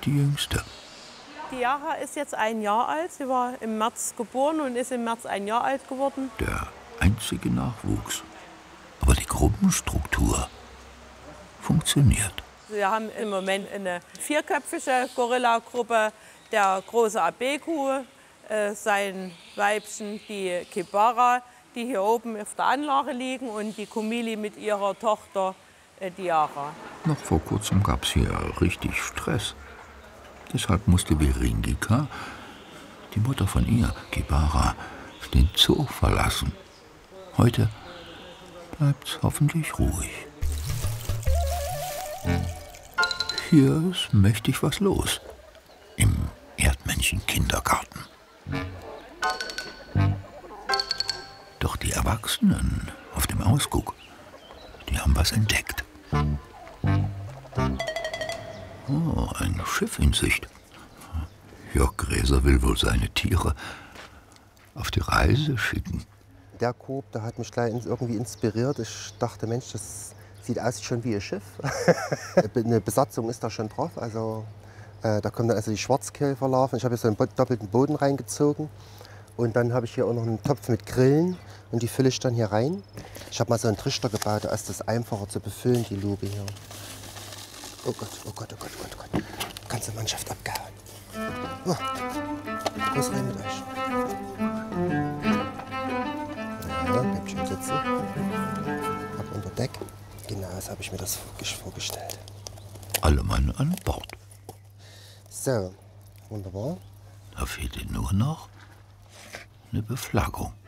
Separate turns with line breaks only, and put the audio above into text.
die jüngste.
Die Jara ist jetzt 1 Jahr alt. Sie war im März geboren und ist im März 1 Jahr alt geworden.
Der einzige Nachwuchs. Aber die Gruppenstruktur funktioniert.
Wir haben im Moment eine 4-köpfige Gorilla-Gruppe. Der große Abeku, sein Weibchen, die Kibara, die hier oben auf der Anlage liegen, und die Kumili mit ihrer Tochter, die Jara.
Noch vor kurzem gab es hier richtig Stress. Deshalb musste Beringika, die Mutter von ihr, Kibara, den Zoo verlassen. Heute bleibt's hoffentlich ruhig. Hier ist mächtig was los. Im Erdmännchen-Kindergarten. Doch die Erwachsenen auf dem Ausguck, die haben was entdeckt. Oh, ein Schiff in Sicht. Jörg Gräser will wohl seine Tiere auf die Reise schicken.
Der Coop, der hat mich gleich irgendwie inspiriert. Ich dachte, Mensch, das sieht aus schon wie ein Schiff. Eine Besatzung ist da schon drauf. Also, da kommen dann also die Schwarzkehlverlarven. Ich habe hier so einen doppelten Boden reingezogen. Und dann habe ich hier auch noch einen Topf mit Grillen. Und die fülle ich dann hier rein. Ich habe mal so einen Trichter gebaut, da ist das einfacher zu befüllen, die Lupe hier. Oh Gott, oh Gott, oh Gott, oh Gott, oh Gott. Ganze Mannschaft abgehauen. Oh. Los rein mit euch. Ja, bleib schön sitzen. Ab unter Deck. Genau, so habe ich mir das vorgestellt.
Alle Mann an Bord.
So, wunderbar.
Da fehlte nur noch eine Beflaggung.